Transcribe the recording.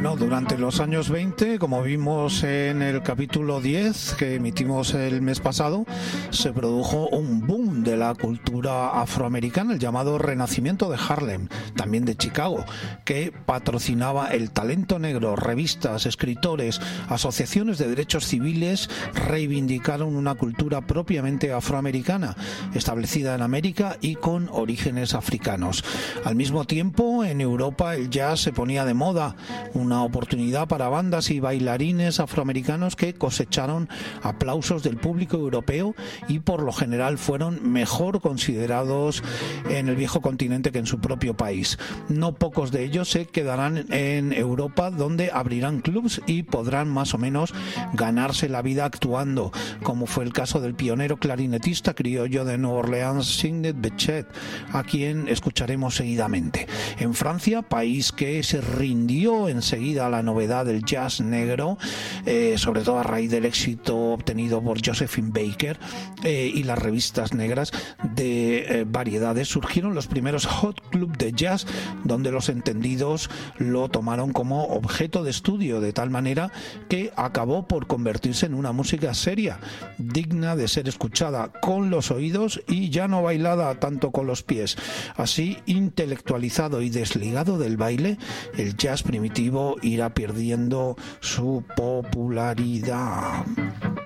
Bueno, durante los años 20, como vimos en el capítulo 10 que emitimos el mes pasado, se produjo un boom de la cultura afroamericana, el llamado Renacimiento de Harlem, también de Chicago, que patrocinaba el talento negro. Revistas, escritores, asociaciones de derechos civiles reivindicaron una cultura propiamente afroamericana, establecida en América y con orígenes africanos. Al mismo tiempo, en Europa el jazz se ponía de moda, una oportunidad para bandas y bailarines afroamericanos que cosecharon aplausos del público europeo y por lo general fueron mejor considerados en el viejo continente que en su propio país. No pocos de ellos se quedarán en Europa, donde abrirán clubs y podrán más o menos ganarse la vida actuando, como fue el caso del pionero clarinetista criollo de Nueva Orleans, Sidney Bechet, a quien escucharemos seguidamente. En Francia, país que se rindió enseguida a la novedad del jazz negro, sobre todo a raíz del éxito obtenido por Josephine Baker y las revistas negras de variedades, surgieron los primeros hot club de jazz, donde los entendidos lo tomaron como objeto de estudio, de tal manera que acabó por convertirse en una música seria, digna de ser escuchada con los oídos y ya no bailada tanto con los pies. Así, intelectualizado y desligado del baile, el jazz primitivo irá perdiendo su popularidad.